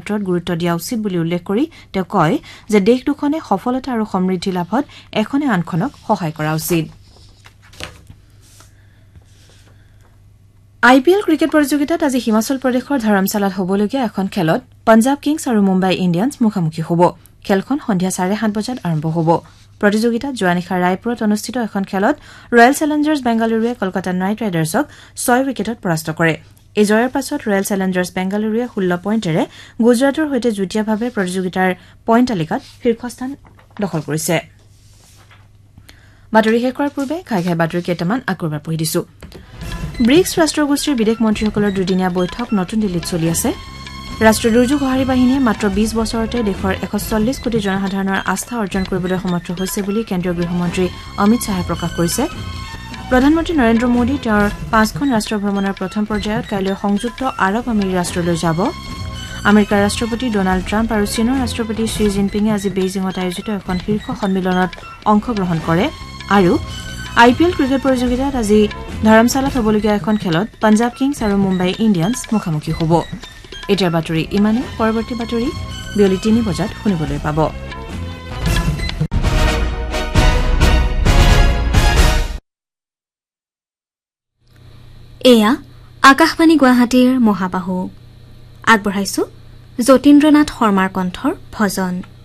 ক্ষেত্ৰত গুৰুত্ব দিয়া উচিত বুলি উল্লেখ কৰি তেওঁ কয় যে দেশ দুখনে সফলতা আৰু সমৃদ্ধি লাভত এখনে আনখনক সহায় কৰা উচিত IPL ক্ৰিকেট প্ৰতিযোগিতাত আজি হিমাচল প্ৰদেশৰ ধৰমশালাত হ'বলগীয়া এখন খেলত পঞ্জাব কিংছ আৰু মুম্বাই ইণ্ডিয়ান্স মুখামুখি হ'ব খেলখন সন্ধিয়া 5:30 বজাত আৰম্ভ হ'ব প্ৰতিযোগিতাত যোৱা নিশা ৰায়পুৰত অনুষ্ঠিত এখন খেলত ৰয়েল চেলেঞ্জাৰ্ছ বেংগালুৰুৱে কলকাতা নাইট ৰাইডাৰ্ছক 6 উইকেটত পৰাস্ত কৰে এই জয়ৰ পাছত ৰয়েল চেলেঞ্জাৰ্ছ বেংগালুৰুৱে 16 পইণ্টেৰে গুজৰাটৰ সৈতে যুটীয়াভাৱে প্ৰতিযোগিতাৰ পইণ্ট তালিকাত শীৰ্ষস্থান দখল কৰিছে বাতৰি শেষ কৰাৰ পূৰ্বে ঘাই বাতৰি কেইটামান আকৰবাৰ পঢ়ি দিছো ব্ৰিক্স ৰাষ্ট্ৰগোষ্ঠীৰ বিদেশ মন্ত্ৰীসকলৰ দুদিনীয়া বৈঠক নতুন দিল্লীত চলি আছে ৰাষ্ট্ৰীয় দুৰ্যোগ সঁহাৰি বাহিনীয়ে মাত্ৰ 20 বছৰতে দেশৰ 140 কোটি জনসাধাৰণৰ আস্থা অৰ্জন কৰিবলৈ সমৰ্থ হৈছে বুলি কেন্দ্ৰীয় গৃহমন্ত্ৰী অমিত শ্বাহে প্ৰকাশ কৰিছে প্ৰধানমন্ত্ৰী নৰেন্দ্ৰ মোদী তেওঁৰ 5খন ৰাষ্ট্ৰ ভ্ৰমণৰ প্ৰথম পৰ্যায়ত কাইলৈ সংযুক্ত আৰৱ আমিৰি ৰাষ্ট্ৰলৈ যাব আমেৰিকাৰ ৰাষ্ট্ৰপতি ডোনাল্ড ট্ৰাম্প আৰু চীনৰ ৰাষ্ট্ৰপতি শ্বি জিনপিঙে আজি বেইজিঙত আয়োজিত এখন শীৰ্ষ সন্মিলনত অংশগ্ৰহণ কৰে আৰু IPL ক্ৰিকেট প্ৰতিযোগিতাত আজি ধৰমশালাত হ'বলগীয়া এখন খেলত পঞ্জাব কিংছ আৰু মুম্বাই ইণ্ডিয়ান্স মুখামুখি হ'ব এতিয়াৰ বাতৰি ইমানে পৰৱৰ্তী বাতৰি বিয়লি 3 বজাত শুনিবলৈ পাব এয়া আকাশবাণী গুৱাহাটীৰ মহাবাহু আগবঢ়াইছো যতীন্দ্ৰনাথ শৰ্মাৰ কণ্ঠৰ ভজন